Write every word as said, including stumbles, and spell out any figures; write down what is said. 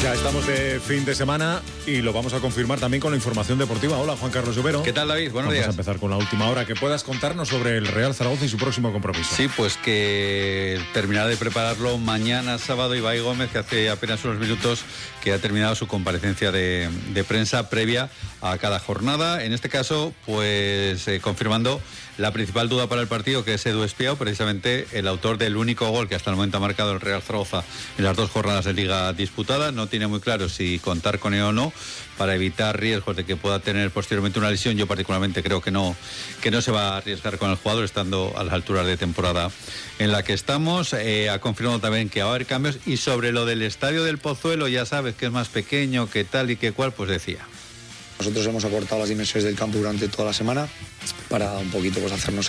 Ya estamos de fin de semana y lo vamos a confirmar también con la información deportiva. Hola, Juan Carlos Llobero. ¿Qué tal, David? Buenos vamos días. Vamos a empezar con la última hora. Que puedas contarnos sobre el Real Zaragoza y su próximo compromiso. Sí, pues que terminará de prepararlo mañana sábado Ibai Gómez, que hace apenas unos minutos que ha terminado su comparecencia de, de prensa previa a cada jornada. En este caso, pues eh, confirmando la principal duda para el partido, que es Edu Espiao, precisamente el autor del único gol que hasta el momento ha marcado el Real Zaragoza en las dos jornadas de liga disputadas. No tiene muy claro si contar con él o no para evitar riesgos de que pueda tener posteriormente una lesión. Yo particularmente creo que no, que no se va a arriesgar con el jugador, estando a las alturas de temporada en la que estamos. Eh, ha confirmado también que va a haber cambios, y sobre lo del estadio del Pozuelo, ya sabes que es más pequeño, que tal y que cual, pues decía: nosotros hemos acortado las dimensiones del campo durante toda la semana para un poquito pues hacernos